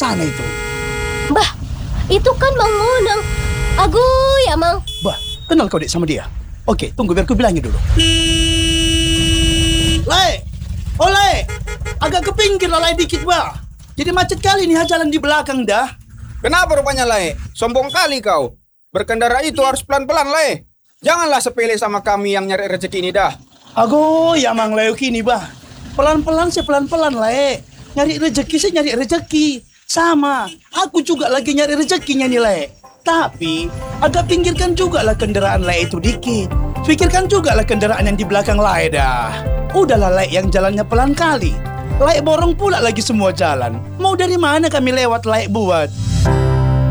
sana itu. Bah, itu kan Mang Monang. Agoy, Amang. Bah, kenal kau dek sama dia? Oke, tunggu biar ku bilangin dulu. Lai! Oh Lai! Agak ke pinggir lah Lai dikit bah. Jadi macet kali nih jalan di belakang dah. Kenapa rupanya, Lai? Sombong kali kau. Berkendara itu harus pelan-pelan, Lai. Janganlah sepele sama kami yang nyari rezeki ini dah. Agoy, Amang Lai kini bah. Pelan-pelan sih pelan-pelan Lai. Nyari rezeki sih nyari rezeki. Sama, aku juga lagi nyari rezekinya nih Lai. Tapi, agak pinggirkan juga lah kendaraan Lai itu dikit. Pikirkan juga lah kendaraan yang di belakang Lai dah. Udahlah Lai yang jalannya pelan kali. Lai borong pula lagi semua jalan. Mau dari mana kami lewat Lai buat?